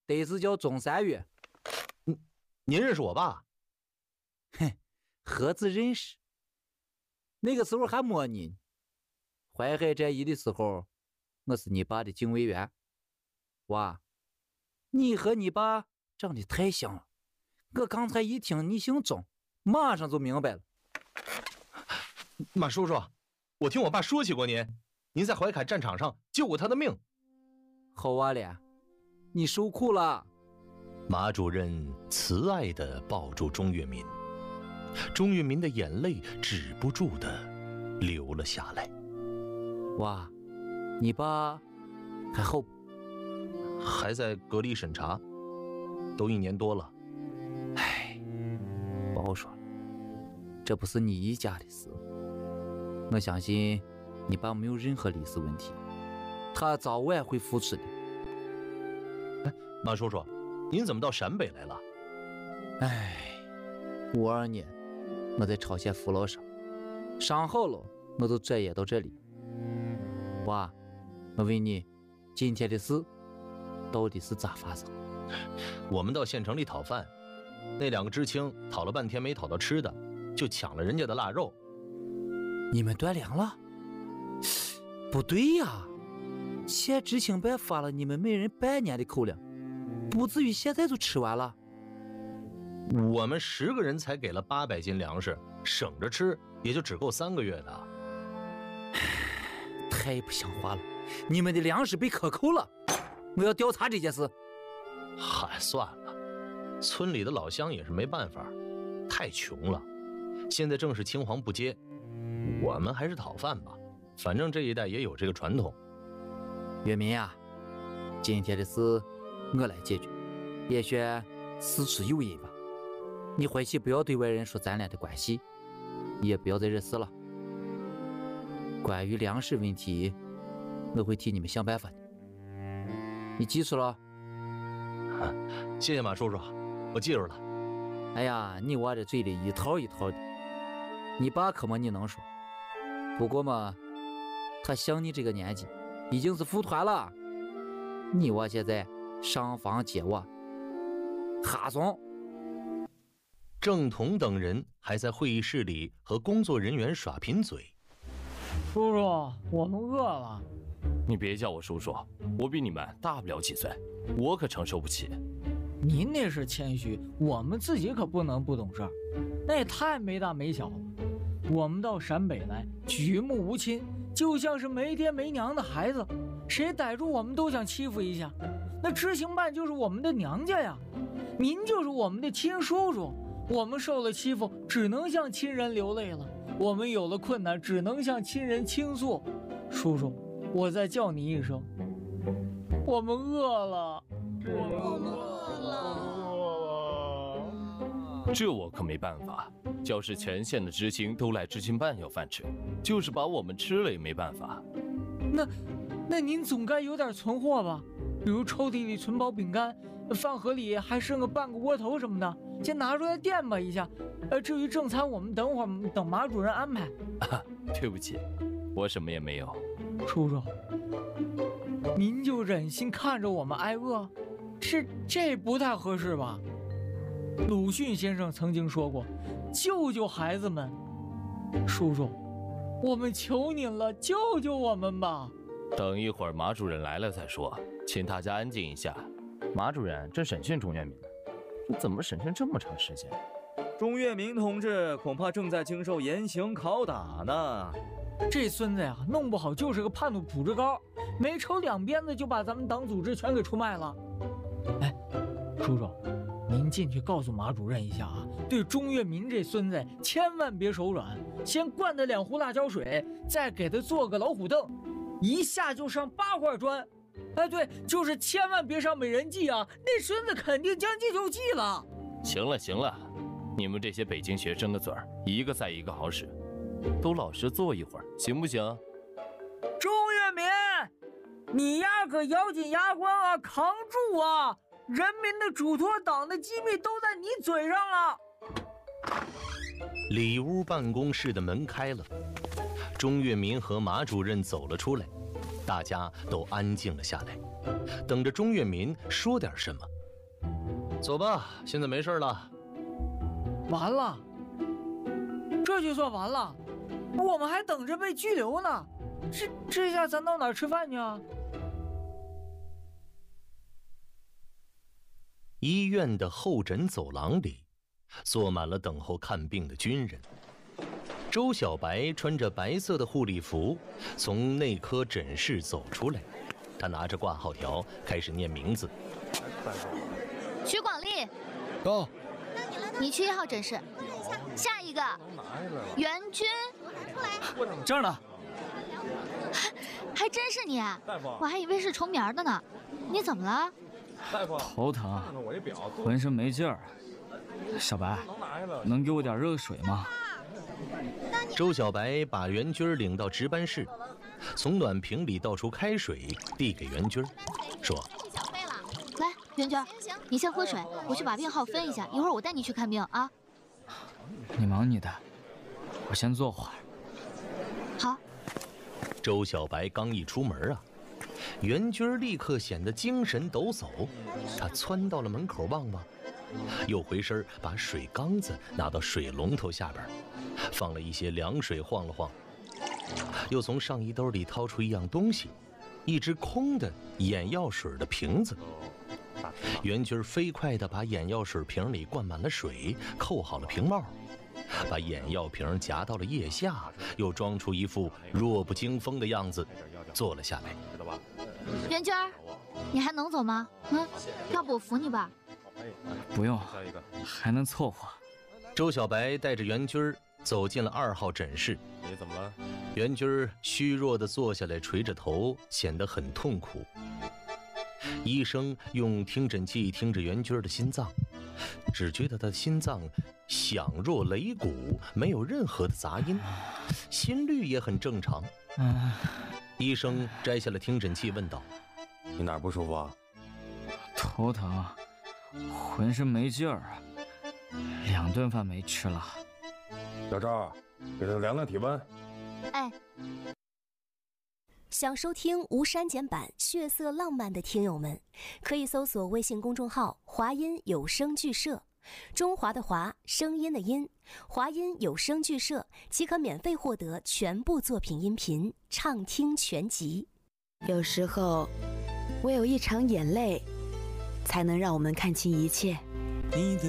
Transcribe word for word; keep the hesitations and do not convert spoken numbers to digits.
得是叫钟三月。 嗯，您认识我爸？ 哼，何止认识？那个时候还摸你。淮海战役的时候，我是你爸的警卫员。哇，你和你爸长得太像了。我刚才一听你姓钟，马上就明白了。 马叔叔，我听我爸说起过您，您在淮海战场上救过他的命。 好娃咧，你受苦了。 马主任慈爱地抱住钟跃民，钟跃民的眼泪止不住地流了下来。 哇，你爸还好不？ 还在隔离审查，都一年多了。 唉，不好说了，这不是你一家的事。我相信你爸没有任何历史问题，他早晚会复出的。 哎，马叔叔，您怎么到陕北来了？ 唉，五二年我在朝鲜服了伤，伤好了我就转业到这里。哇，我问你，今天的事到底是咋发生？ 我们到县城里讨饭，那两个知青讨了半天没讨到吃的，就抢了人家的腊肉。 你们断粮了？不对呀，县知青办发了你们每人半年的口粮，不至于现在就吃完了。 我们十个人才给了八百斤粮食，省着吃也就只够三个月的。 太不像话了，你们的粮食被克扣了，我要调查这件事。 嗨，算了，村里的老乡也是没办法，太穷了，现在正是青黄不接，我们还是讨饭吧，反正这一代也有这个传统。 月民啊，今天的事我来解决，也选事出有因吧。你回去不要对外人说咱俩的关系，也不要再惹事了。关于粮食问题，我会替你们想办法的，你记住了？ 啊，谢谢马叔叔，我记住了。 哎呀，你娃这嘴里一套一套的，你爸可么你能说？不过嘛，他像你这个年纪，已经是副团了。你娃现在上房接我，哈怂。 郑彤等人还在会议室里和工作人员耍贫嘴。 叔叔，我们饿了。 你别叫我叔叔，我比你们大不了几岁，我可承受不起。 您那是谦虚，我们自己可不能不懂事儿，那也太没大没小了。我们到陕北来，举目无亲，就像是没爹没娘的孩子，谁逮住我们都想欺负一下。那知青办就是我们的娘家呀，您就是我们的亲叔叔，我们受了欺负，只能向亲人流泪了。我们有了困难，只能向亲人倾诉。叔叔，我再叫你一声，我们饿了， 我们饿了，这我可没办法。要是全县的知青都来知青办要饭吃，就是把我们吃了也没办法。 那，那您总该有点存货吧？比如抽屉里存包饼干，饭盒里还剩个半个窝头什么的，先拿出来垫吧一下。呃，至于正餐，我们等会儿等马主任安排。 啊，对不起，我什么也没有。 叔叔，您就忍心看着我们挨饿？这这不太合适吧？鲁迅先生曾经说过，救救孩子们。叔叔，我们求您了，救救我们吧。 等一会儿马主任来了再说，请大家安静一下。马主任正审讯钟跃民呢，这怎么审讯这么长时间？ 钟跃民同志恐怕正在经受严刑拷打呢。 这孙子呀，弄不好就是个叛徒谱子高，没抽两鞭子就把咱们党组织全给出卖了。哎，叔叔，您进去告诉马主任一下啊，对钟跃民这孙子千万别手软，先灌他两壶辣椒水，再给他做个老虎凳，一下就上八块砖。哎，对，就是千万别上美人计啊，那孙子肯定将计就计了。 行了行了，你们这些北京学生的嘴儿，一个赛一个好使，都老实坐一会儿，行不行？ 钟跃民，你呀可咬紧牙关啊，扛住啊！人民的嘱托，党的机密都在你嘴上了。 里屋办公室的门开了，钟跃民和马主任走了出来。 大家都安静了下来，等着钟跃民说点什么。走吧，现在没事了。 完了，这就算完了？我们还等着被拘留呢。这这下咱到哪儿吃饭去啊？ 医院的候诊走廊里，坐满了等候看病的军人。周小白穿着白色的护理服，从内科诊室走出来。他拿着挂号条，开始念名字。 徐广利， 到。 你去一号诊室。下一个，袁军， 这儿呢。 还真是你，我还以为是重名的呢。你怎么了？ 头疼，浑身没劲儿。小白，能给我点热水吗？ 周小白把袁军领到值班室，从暖瓶里倒出开水，递给袁军，说：“ 来，袁军，你先喝水，我去把病号分一下，一会儿我带你去看病啊。” 你忙你的，我先坐会儿。 好。 周小白刚一出门啊，袁军立刻显得精神抖擞。他窜到了门口望望，又回身把水缸子拿到水龙头下边，放了一些凉水晃了晃，又从上衣兜里掏出一样东西，一只空的眼药水的瓶子。袁军飞快地把眼药水瓶里灌满了水，扣好了瓶帽，把眼药瓶夹到了腋下，又装出一副弱不禁风的样子，坐了下来。 袁军，你还能走吗？嗯，要不我扶你吧。 不用，还能凑合。 周小白带着袁军走进了二号诊室。 你怎么了？ 袁军虚弱地坐下来，垂着头，显得很痛苦。医生用听诊器听着袁军的心脏，只觉得他的心脏响若擂鼓，没有任何的杂音，心率也很正常。医生摘下了听诊器问道：“ 你哪儿不舒服啊？” 头疼，浑身没劲儿，两顿饭没吃了。 小赵，给他量量体温。 哎。 想收听无删减版血色浪漫的听友们，可以搜索微信公众号华音有声剧社，中华的华，声音的音，华音有声剧社，即可免费获得全部作品音频畅听全集。 有时候唯有一场眼泪才能让我们看清一切。你的